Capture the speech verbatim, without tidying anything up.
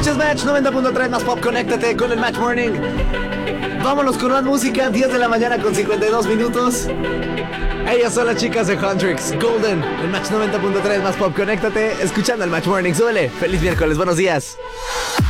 Escuchas Match noventa punto tres más pop, conéctate con el Match Morning. Vámonos con más música, diez de la mañana con cincuenta y dos minutos. Ellas son las chicas de Huntrix, Golden, el Match noventa punto tres más pop, conéctate, escuchando el Match Morning. Súbele, feliz miércoles, buenos días.